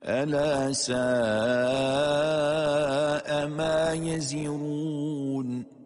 ألا ساء ما يزرون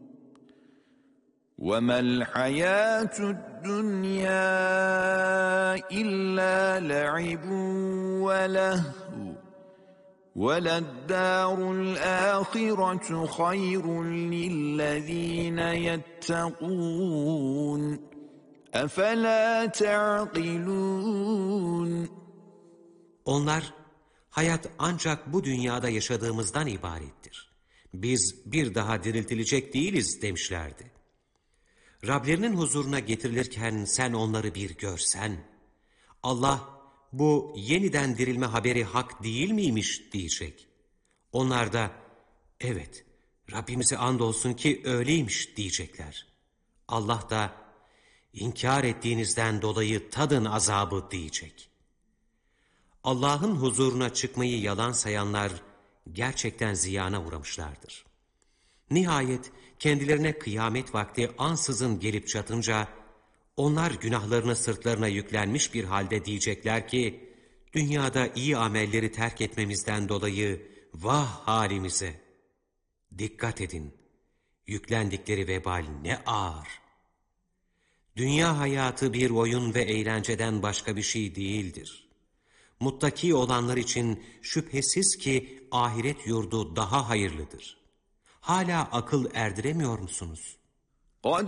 وما الحياة الدنيا إلا لعب ولهو وَلَلدَّارُ الْآخِرَةُ خَيْرٌ لِلَّذ۪ينَ يَتَّقُونَ أَفَلَا تَعْقِلُونَ Onlar, hayat ancak bu dünyada yaşadığımızdan ibarettir. Biz bir daha diriltilecek değiliz demişlerdi. Rablerinin huzuruna getirilirken sen onları bir görsen, Allah, bu yeniden dirilme haberi hak değil miymiş diyecek. Onlar da, evet, Rabbimize andolsun ki öyleymiş diyecekler. Allah da, inkar ettiğinizden dolayı tadın azabı diyecek. Allah'ın huzuruna çıkmayı yalan sayanlar gerçekten ziyana uğramışlardır. Nihayet kendilerine kıyamet vakti ansızın gelip çatınca, onlar günahlarını sırtlarına yüklenmiş bir halde diyecekler ki, dünyada iyi amelleri terk etmemizden dolayı vah halimize! Dikkat edin, yüklendikleri vebal ne ağır! Dünya hayatı bir oyun ve eğlenceden başka bir şey değildir. Muttaki olanlar için şüphesiz ki ahiret yurdu daha hayırlıdır. Hala akıl erdiremiyor musunuz?